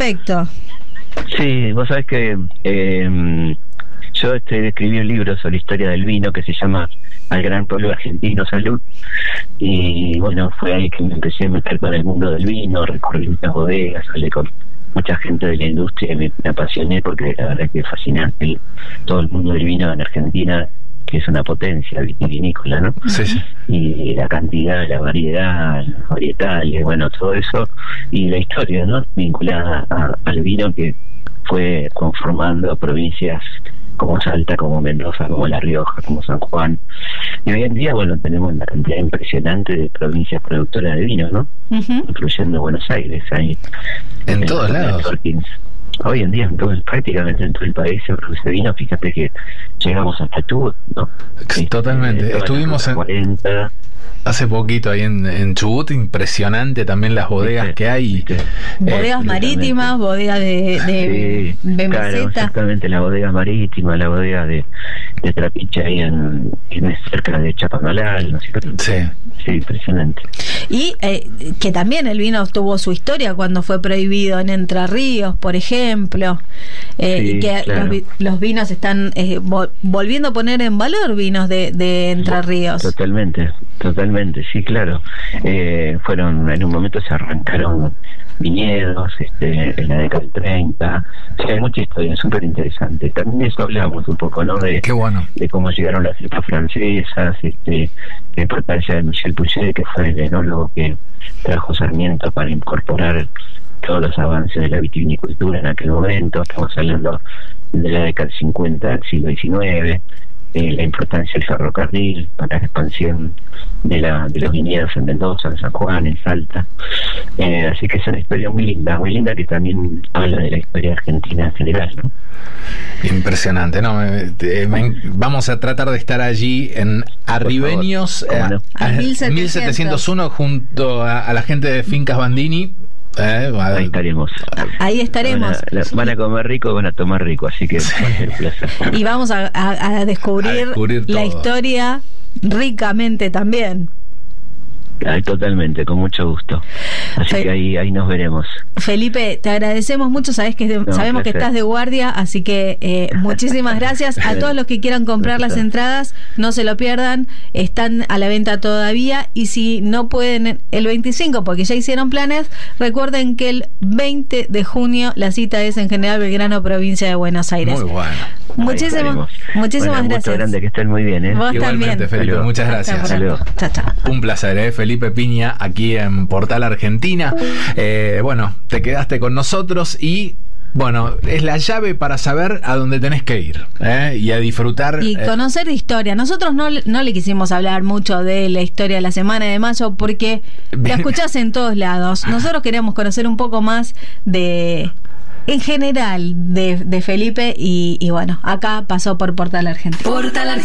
perfecto. Sí, vos sabés que yo escribí un libro sobre historia del vino que se llama Al Gran Pueblo Argentino, Salud, y bueno, fue ahí que me empecé a meter con el mundo del vino, recorrí muchas bodegas, hablé con mucha gente de la industria, me apasioné porque la verdad que es fascinante todo el mundo del vino en Argentina, que es una potencia vitivinícola, ¿no? Sí, sí. Y la cantidad, la variedad, los varietales, bueno, todo eso, y la historia, ¿no? Vinculada al vino que fue conformando provincias como Salta, como Mendoza, como La Rioja, como San Juan. Y hoy en día, bueno, tenemos una cantidad impresionante de provincias productoras de vino, ¿no? Uh-huh. Incluyendo Buenos Aires, ahí. En todos lados. Hoy en día, prácticamente en todo el país se produce vino. Fíjate que llegamos hasta Chubut, ¿no? Totalmente. Estuvimos en 40. Hace poquito ahí en Chubut, impresionante también las bodegas que hay. Bodegas marítimas, bodegas de meseta. Claro, exactamente, la bodega marítima, la bodega de Trapiche ahí en cerca de Chapamalal, ¿no es cierto? Sí, impresionante. Y que también el vino tuvo su historia cuando fue prohibido en Entre Ríos, por ejemplo, y que claro, los vinos están volviendo a poner en valor vinos de Entre Ríos. Totalmente, sí, claro. Fueron, en un momento se arrancaron viñedos, en la década del 30. O sea, hay mucha historia, súper interesante. También eso hablábamos un poco, ¿no? Qué bueno. De cómo llegaron las cepas francesas, la importancia de Michel Pouchet, que fue el enólogo que trajo Sarmiento para incorporar todos los avances de la vitivinicultura en aquel momento. Estamos hablando de la década del 50 del siglo XIX. La importancia del ferrocarril para la expansión de los viñedos en Mendoza, en San Juan, en Salta. Así que es una historia muy linda que también habla de la historia argentina en general, ¿no? Impresionante, ¿no? Vamos a tratar de estar allí en Arribeños, al 1701, junto a la gente de Fincas Bandini. Ahí estaremos. Ahí estaremos. Van a comer rico, van a tomar rico, así que va a ser un placer. Y vamos a descubrir la historia ricamente también. Totalmente, con mucho gusto. Así que ahí nos veremos. Felipe, te agradecemos mucho, sabemos que estás de guardia, así que muchísimas gracias. A todos los que quieran comprar las entradas, no se lo pierdan, están a la venta todavía, y si no pueden el 25, porque ya hicieron planes, recuerden que el 20 de junio la cita es en General Belgrano, provincia de Buenos Aires. Muy bueno. Muchísimas gracias. Mucho grande, que estén muy bien, ¿eh? Vos igualmente, también. Felipe, muchas gracias. Chao. Un placer, Felipe Piña, aquí en Portal Argentina. Bueno, te quedaste con nosotros y bueno, es la llave para saber a dónde tenés que ir, y a disfrutar y conocer historia. Nosotros no le quisimos hablar mucho de la historia de la Semana de Mayo porque la escuchás en todos lados. Nosotros queremos conocer un poco más en general de Felipe y bueno, acá pasó por Portal Argentina.